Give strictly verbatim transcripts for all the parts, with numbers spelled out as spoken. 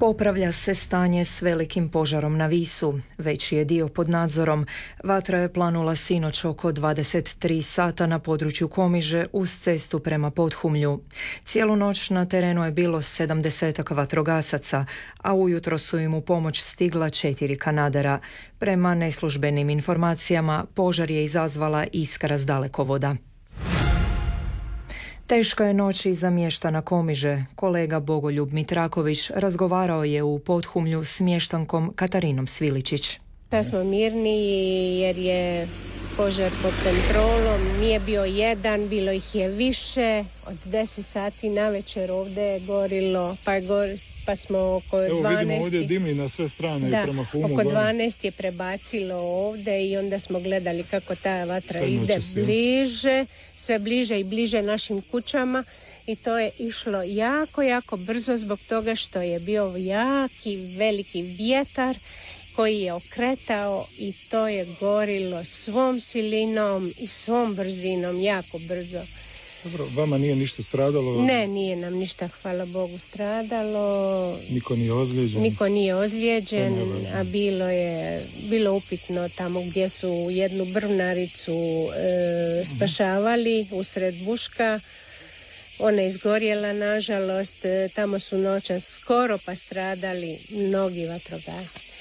Popravlja se stanje s velikim požarom na Visu. Veći je dio pod nadzorom. Vatra je planula sinoć oko dvadeset tri sata na području Komiže uz cestu prema Podhumlju. Cijelu noć na terenu je bilo sedamdesetak vatrogasaca, a ujutro su im u pomoć stigla četiri kanadera. Prema neslužbenim informacijama, požar je izazvala iskra s dalekovoda. Teška je noć iza mještana Komiže. Kolega Bogoljub Mitraković razgovarao je u Podhumlju s mještankom Katarinom Sviličić. Sad smo mirniji jer je požar pod kontrolom, nije bio jedan, bilo ih je više. Od deset sati na večer ovdje je gorilo, pa, gor, pa smo oko Evo, dvanaest... Evo vidimo ovdje dimi na sve strane da, i prema Humu. oko dvanaest je prebacilo ovdje i onda smo gledali kako ta vatra Kaj ide noće bliže, sve bliže i bliže našim kućama. I to je išlo jako, jako brzo zbog toga što je bio jaki, veliki vjetar koji je okretao i to je gorilo svom silinom i svom brzinom, jako brzo. Dobro, vama nije ništa stradalo? Ne, nije nam ništa, hvala Bogu, stradalo. Niko nije ozlijeđen? Niko nije ozlijeđen, a bilo je bilo upitno tamo gdje su jednu brvnaricu e, spašavali usred buška. Ona je izgorjela, nažalost, tamo su noćas skoro pa stradali mnogi vatrogasci.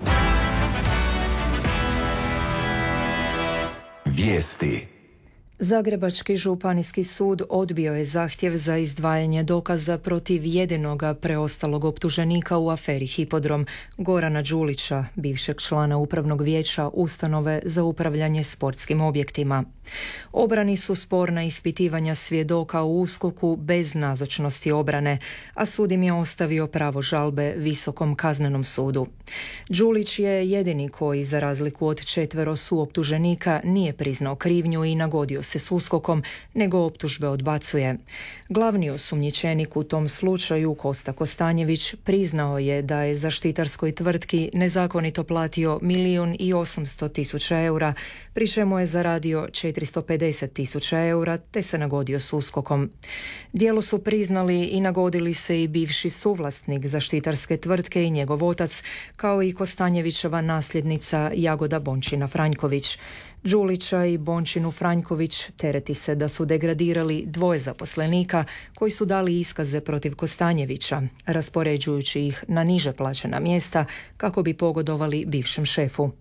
Vijesti. Zagrebački županijski sud odbio je zahtjev za izdvajanje dokaza protiv jedinoga preostalog optuženika u aferi Hipodrom, Gorana Đulića, bivšeg člana upravnog vijeća ustanove za upravljanje sportskim objektima. Obrani su sporna ispitivanja svjedoka u USKOK-u bez nazočnosti obrane, a sud im je ostavio pravo žalbe Visokom kaznenom sudu. Đulić je jedini koji, za razliku od četvero suoptuženika, nije priznao krivnju i nagodio se s USKOK-om, nego optužbe odbacuje. Glavni osumnjičenik u tom slučaju, Kosta Kostanjević, priznao je da je zaštitarskoj tvrtki nezakonito platio milijun i osamsto tisuća eura, pri čemu je zaradio četiristo pedeset tisuća eura, te se nagodio s USKOK-om. Djelo su priznali i nagodili se i bivši suvlasnik zaštitarske tvrtke i njegov otac, kao i Kostanjevićeva nasljednica Jagoda Bončina Franjković. Đulića i Bončinu Franjković tereti se da su degradirali dvoje zaposlenika koji su dali iskaze protiv Kostanjevića, raspoređujući ih na niže plaćena mjesta kako bi pogodovali bivšem šefu.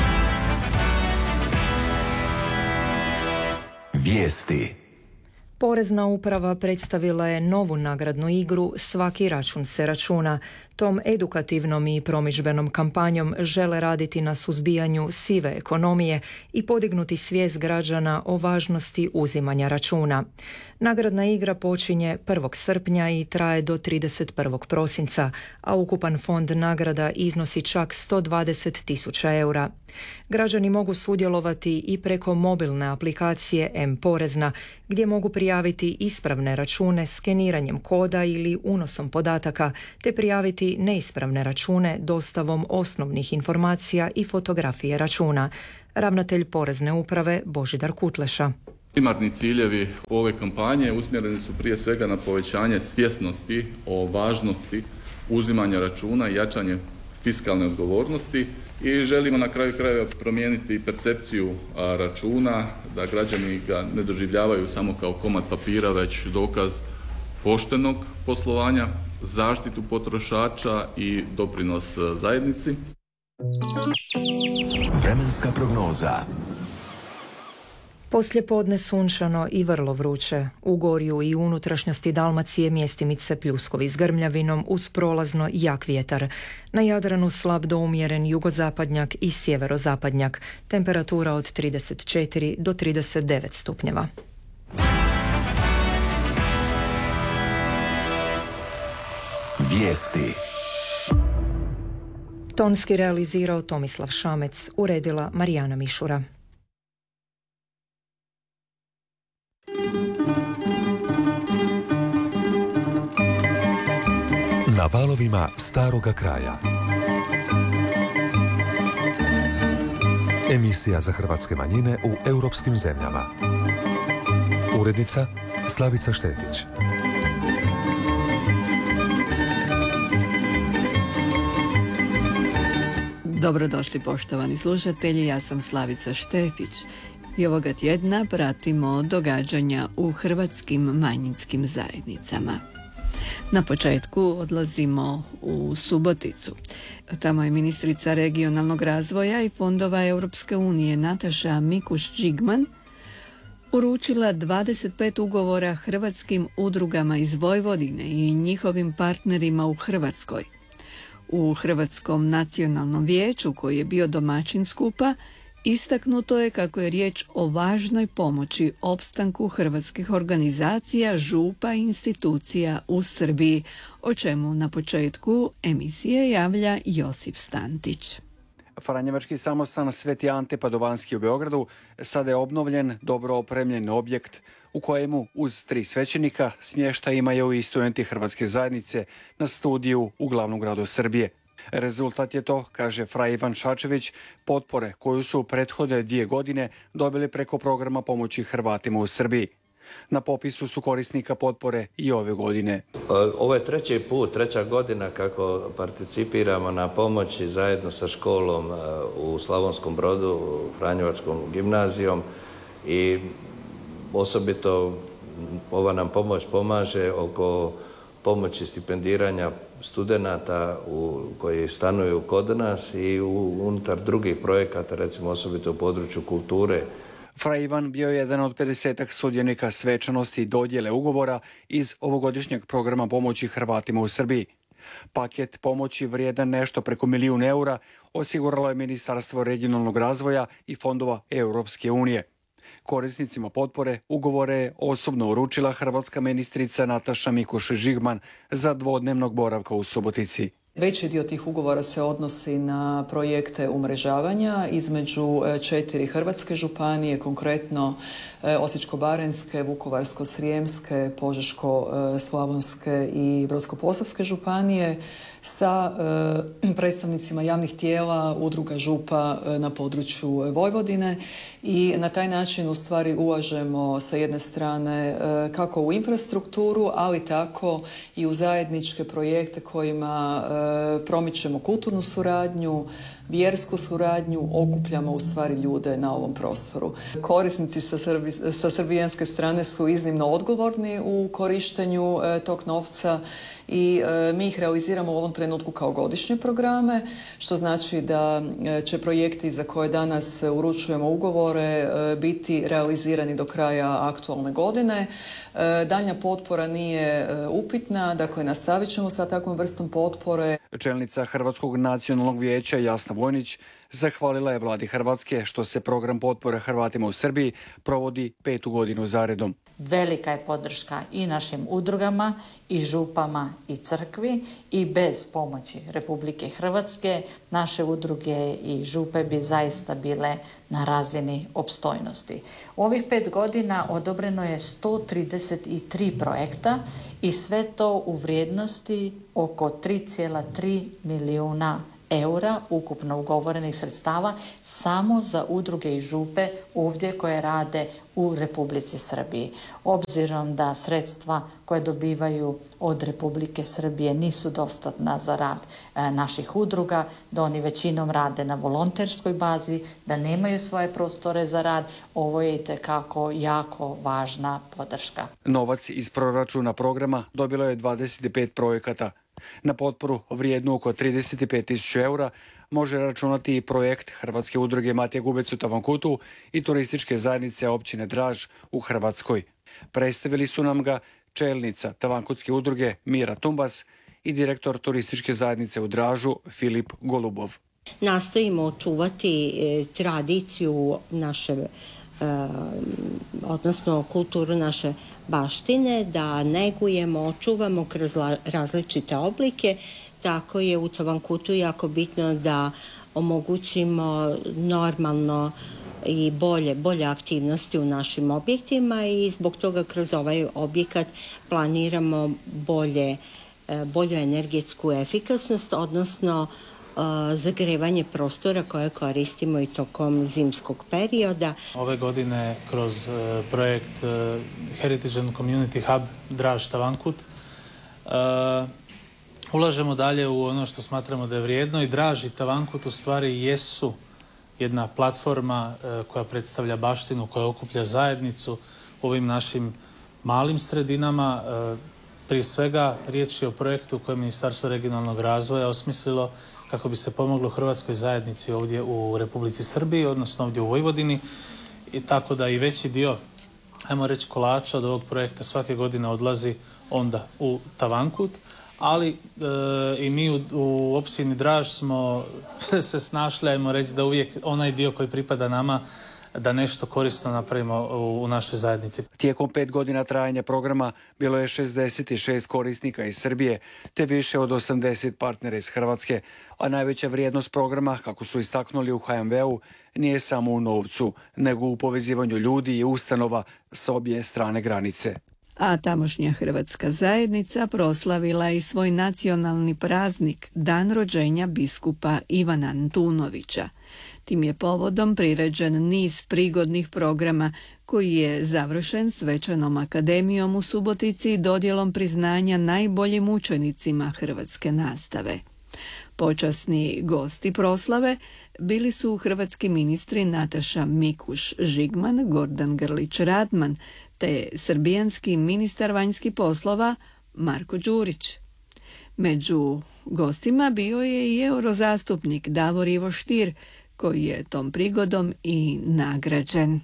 Vijesti. Porezna uprava predstavila je novu nagradnu igru Svaki račun se računa. Tom edukativnom i promidžbenom kampanjom žele raditi na suzbijanju sive ekonomije i podignuti svijest građana o važnosti uzimanja računa. Nagradna igra počinje prvog srpnja i traje do trideset prvog prosinca, a ukupan fond nagrada iznosi čak sto dvadeset tisuća eura. Građani mogu sudjelovati i preko mobilne aplikacije M-Porezna, gdje mogu prijaviti ispravne račune skeniranjem koda ili unosom podataka, te prijaviti neispravne račune dostavom osnovnih informacija i fotografije računa. Ravnatelj Porezne uprave Božidar Kutleša. Primarni ciljevi ove kampanje usmjereni su prije svega na povećanje svjesnosti o važnosti uzimanja računa i jačanje fiskalne odgovornosti i želimo na kraju krajeva promijeniti percepciju računa, da građani ga ne doživljavaju samo kao komad papira, već dokaz poštenog poslovanja, zaštitu potrošača i doprinos zajednici. Vremenska prognoza. Poslijepodne sunčano i vrlo vruće. U gorju i unutrašnjosti Dalmacije mjestimice pljuskovi s grmljavinom uz prolazno jak vjetar. Na Jadranu slab do umjeren jugozapadnjak i sjeverozapadnjak. Temperatura od trideset četiri do trideset devet stupnjeva. Vijesti. Tonski realizirao Tomislav Šamec, uredila Marijana Mišura. Na valovima staroga kraja. Emisija za hrvatske manjine u europskim zemljama. Urednica Slavica Štetić. Dobrodošli poštovani slušatelji, ja sam Slavica Štefić i ovoga tjedna pratimo događanja u hrvatskim manjinskim zajednicama. Na početku odlazimo u Suboticu. Tamo je ministrica regionalnog razvoja i fondova Europske unije Nataša Mikuš-Žigman uručila dvadeset pet ugovora hrvatskim udrugama iz Vojvodine i njihovim partnerima u Hrvatskoj. U Hrvatskom nacionalnom vijeću, koji je bio domaćin skupa, istaknuto je kako je riječ o važnoj pomoći opstanku hrvatskih organizacija, župa i institucija u Srbiji, o čemu na početku emisije javlja Josip Stantić. Franjevački samostan Sveti Ante Padovanski u Beogradu sada je obnovljen, dobro opremljen objekt u kojemu uz tri svećenika smješta imaju i studenti Hrvatske zajednice na studiju u glavnom gradu Srbije. Rezultat je to, kaže fra Ivan Šačević, potpore koju su prethode dvije godine dobili preko programa pomoći Hrvatima u Srbiji. Na popisu su korisnika potpore i ove godine. Ovo je treći put, treća godina kako participiramo na pomoći zajedno sa školom u Slavonskom Brodu, Franjevačkom gimnazijom i osobito ova nam pomoć pomaže oko pomoći stipendiranja studenata u, koji stanuju kod nas i u, unutar drugih projekata, recimo osobito u području kulture. Fra Ivan bio je jedan od pedesetak sudionika svečanosti i dodjele ugovora iz ovogodišnjeg programa pomoći Hrvatima u Srbiji. Paket pomoći vrijedan nešto preko milijun eura osiguralo je Ministarstvo regionalnog razvoja i fondova Europske unije. Korisnicima potpore ugovore je osobno uručila hrvatska ministrica Nataša Mikuš-Žigman za dvodnevnog boravka u Subotici. Veći dio tih ugovora se odnosi na projekte umrežavanja između četiri hrvatske županije, konkretno Osječko-baranjske, Vukovarsko-srijemske, Požeško-slavonske i Brodsko-posavske županije sa e, predstavnicima javnih tijela, udruga župa e, na području Vojvodine i na taj način u stvari ulažemo sa jedne strane e, kako u infrastrukturu, ali tako i u zajedničke projekte kojima e, promičemo kulturnu suradnju, vjersku suradnju, okupljamo u stvari ljude na ovom prostoru. Korisnici sa, srbi, sa srbijanske strane su iznimno odgovorni u korištenju e, tog novca i e, mi ih realiziramo u ovom trenutku kao godišnje programe, što znači da e, će projekti za koje danas uručujemo ugovore e, biti realizirani do kraja aktualne godine. E, daljnja potpora nije e, upitna, dakle nastavit ćemo sa takvom vrstom potpore. Čelnica Hrvatskog nacionalnog vijeća Jasna Vojnić zahvalila je vladi Hrvatske što se program potpore Hrvatima u Srbiji provodi petu godinu zaredom. Velika je podrška i našim udrugama, i župama, i crkvi, i bez pomoći Republike Hrvatske naše udruge i župe bi zaista bile na razini opstojnosti. U ovih pet godina odobreno je sto trideset tri projekta i sve to u vrijednosti oko tri zarez tri milijuna eura ukupno ugovorenih sredstava samo za udruge i župe ovdje koje rade u Republici Srbiji. Obzirom da sredstva koje dobivaju od Republike Srbije nisu dostatna za rad e, naših udruga, da oni većinom rade na volonterskoj bazi, da nemaju svoje prostore za rad, ovo je itekako jako važna podrška. Novac iz proračuna programa dobilo je dvadeset pet projekata. Na potporu vrijednu oko trideset pet tisuća eura može računati i projekt Hrvatske udruge Matija Gubec u Tavankutu i turističke zajednice općine Draž u Hrvatskoj. Predstavili su nam ga čelnica Tavankutske udruge Mira Tumbas i direktor turističke zajednice u Dražu Filip Golubov. Nastojimo očuvati e, tradiciju naše, e, odnosno kulturu naše baštine, da negujemo, očuvamo kroz la, različite oblike. Tako je u Tavankutu jako bitno da omogućimo normalno i bolje, bolje aktivnosti u našim objektima i zbog toga kroz ovaj objekat planiramo bolje, bolju energetsku efikasnost, odnosno zagrevanje prostora koje koristimo i tokom zimskog perioda. Ove godine kroz projekt Heritage and Community Hub Draž Tavankut ulažemo dalje u ono što smatramo da je vrijedno i Draž i Tavankut u stvari jesu jedna platforma koja predstavlja baštinu, koja okuplja zajednicu u ovim našim malim sredinama. Prije svega riječ je o projektu koje je Ministarstvo regionalnog razvoja osmislilo kako bi se pomoglo hrvatskoj zajednici ovdje u Republici Srbiji, odnosno ovdje u Vojvodini, i tako da i veći dio, ajmo reći, kolača od ovog projekta svake godine odlazi onda u Tavankut, ali e, i mi u, u općini Draž smo se snašli, ajmo reći, da uvijek onaj dio koji pripada nama da nešto korisno napravimo u, u našoj zajednici. Tijekom pet godina trajanja programa bilo je šezdeset šest korisnika iz Srbije, te više od osamdeset partnera iz Hrvatske, a najveća vrijednost programa, kako su istaknuli u ha em ve-u, nije samo u novcu, nego u povezivanju ljudi i ustanova s obje strane granice. A tamošnja hrvatska zajednica proslavila i svoj nacionalni praznik, dan rođenja biskupa Ivana Antunovića. Tim je povodom priređen niz prigodnih programa koji je završen svečanom akademijom u Subotici i dodjelom priznanja najboljim učenicima hrvatske nastave. Počasni gosti proslave bili su hrvatski ministri Nataša Mikuš-Žigman, Gordan Grlić-Radman te srbijanski ministar vanjskih poslova Marko Đurić. Među gostima bio je i eurozastupnik Davor Ivo Stier, koji je tom prigodom i nagrađen.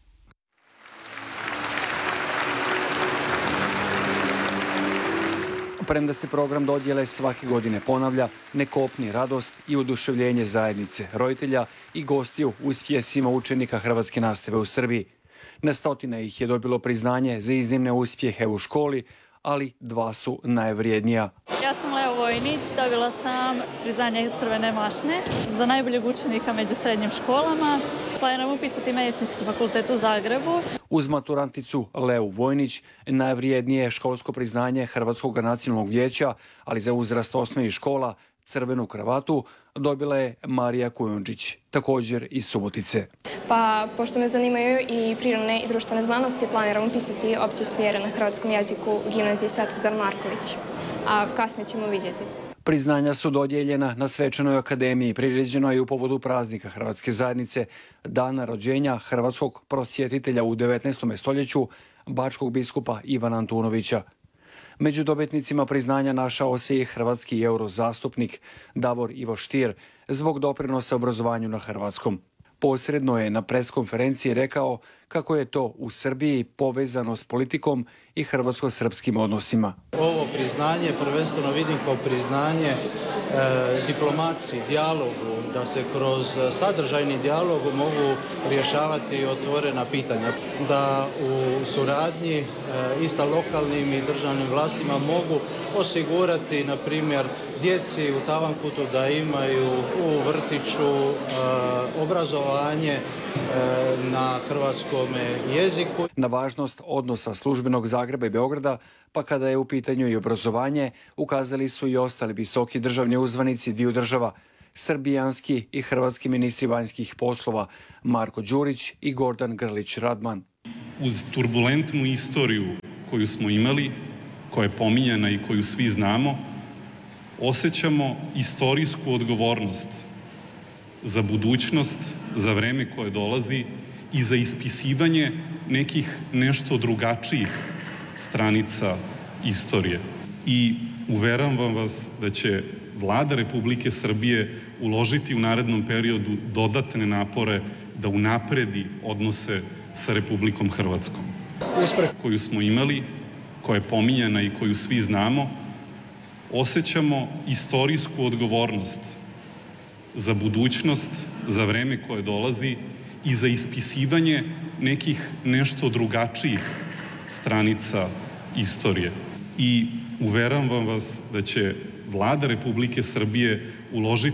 Premda se program dodjele svake godine ponavlja, ne kopni radost i oduševljenje zajednice, roditelja i gostiju uspjesima učenika hrvatske nastave u Srbiji. Na stotine ih je dobilo priznanje za iznimne uspjehe u školi, ali dva su najvrijednija. Ja sam Leo Vojnić, dobila sam priznanje Crvene mašne za najboljeg učenika među srednjim školama. Planiram upisati Medicinski fakultet u Zagrebu. Uz maturanticu Leu Vojnić najvrijednije školsko priznanje Hrvatskog nacionalnog vijeća, ali za uzrast osnovnih škola, crvenu kravatu, dobila je Marija Kujundžić, također iz Subotice. Pa, pošto me zanimaju i prirodne i društvene znanosti, planiram upisati opće smjere na hrvatskom jeziku u gimnaziji Svetozar Marković, a kasnije ćemo vidjeti. Priznanja su dodijeljena na svečanoj akademiji, priređenoj i u povodu praznika Hrvatske zajednice, dana rođenja hrvatskog prosvjetitelja u devetnaestom stoljeću, bačkog biskupa Ivana Antunovića. Među dobitnicima priznanja našao se i hrvatski eurozastupnik Davor Ivo Stier zbog doprinosa obrazovanju na hrvatskom. Posredno je na preskonferenciji rekao kako je to u Srbiji povezano s politikom i hrvatsko-srpskim odnosima. Ovo priznanje prvenstveno vidim kao priznanje e, diplomaciji, dijalogu, da se kroz sadržajni dijalog mogu rješavati otvorena pitanja. Da u suradnji e, i sa lokalnim i državnim vlastima mogu osigurati, na primjer, djeci u Tavankutu da imaju u vrtiću e, obrazovanje e, na hrvatskom jeziku. Na važnost odnosa službenog Zagreba i Beograda, pa kada je u pitanju i obrazovanje, ukazali su i ostali visoki državni uzvanici dviju država, srbijanski i hrvatski ministri vanjskih poslova Marko Đurić i Gordan Grlić-Radman. Uz turbulentnu istoriju koju smo imali, koja je pominjana i koju svi znamo, osjećamo istorijsku odgovornost za budućnost, za vreme koje dolazi i za ispisivanje nekih nešto drugačijih stranica istorije. I uveravam vas da će Vlada Republike Srbije uložiti u narednom periodu dodatne napore da unapredi odnose sa Republikom Hrvatskom. Uspeh koju smo imali, koja je pominjana i koju svi znamo, osjećamo istorijsku odgovornost za budućnost, za vreme koje dolazi i za ispisivanje nekih nešto drugačijih stranica istorije. I uveravam vas da će Vlada Republike Srbije uložiti